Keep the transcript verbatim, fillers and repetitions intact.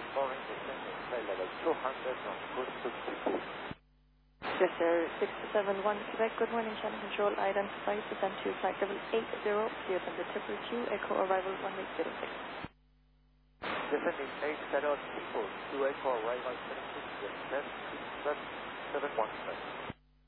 following descending flight level two hundred on course to Cebu. Yes, sir. six seven one Quebec, good morning, channel control. Identify, descend to flight level eight zero, clear from the Tipper two, echo arrival one eight zero six. Descending eight zero people, two echo arrival seven six, descend seven one seven.